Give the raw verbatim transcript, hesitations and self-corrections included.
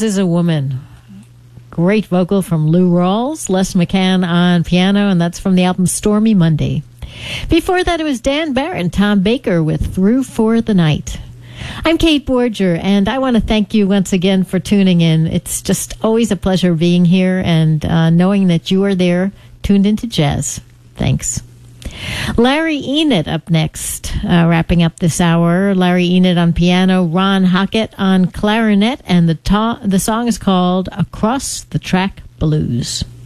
Jazz is a Woman. Great vocal from Lou Rawls, Les McCann on piano, and that's from the album Stormy Monday. Before that, it was Dan Barrett and Tom Baker with Through for the Night. I'm Kate Borger, and I want to thank you once again for tuning in. It's just always a pleasure being here and uh, knowing that you are there, tuned into jazz. Thanks. Larry Enid up next, uh, wrapping up this hour. Larry Enid on piano, Ron Hockett on clarinet, and the, ta- the song is called Across the Track Blues.